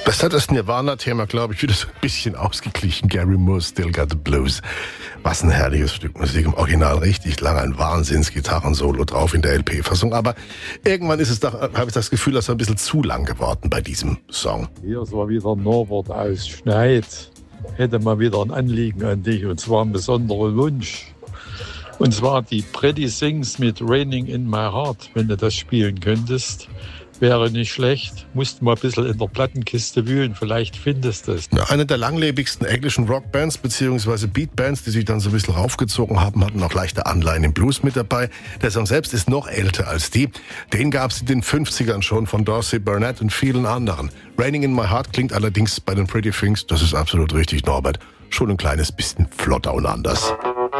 Das hat das Nirvana-Thema, glaube ich, wieder so ein bisschen ausgeglichen. Gary Moore, Still Got the Blues. Was ein herrliches Stück Musik. Im Original richtig lang, ein Wahnsinns-Gitarrensolo drauf in der LP-Fassung. Aber irgendwann ist es doch, habe ich das Gefühl, das ist ein bisschen zu lang geworden bei diesem Song. Hier ist mal wieder Norbert aus Schneid. Hätte mal wieder ein Anliegen an dich, und zwar ein besonderer Wunsch. Und zwar die Pretty Things mit Raining in My Heart. Wenn du das spielen könntest, wäre nicht schlecht. Musst mal ein bisschen in der Plattenkiste wühlen, vielleicht findest du es. Eine der langlebigsten englischen Rockbands bzw. Beatbands, die sich dann so ein bisschen raufgezogen haben, hatten auch leichte Anleihen im Blues mit dabei. Der Song selbst ist noch älter als die. Den gab es in den 50ern schon von Dorsey Burnett und vielen anderen. Raining in My Heart klingt allerdings bei den Pretty Things, das ist absolut richtig, Norbert, schon ein kleines bisschen flotter und anders.